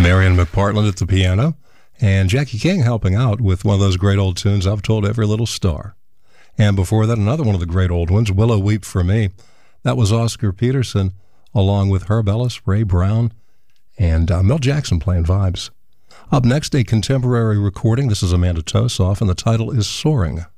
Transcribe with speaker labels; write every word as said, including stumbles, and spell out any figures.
Speaker 1: Marion McPartland at the piano, and Jackie King helping out with one of those great old tunes, I've Told Every Little Star. And before that, another one of the great old ones, Willow Weep for Me. That was Oscar Peterson, along with Herb Ellis, Ray Brown, and uh, Mel Jackson playing vibes. Up next, a contemporary recording. This is Amanda Tosoff, and the title is Soaring.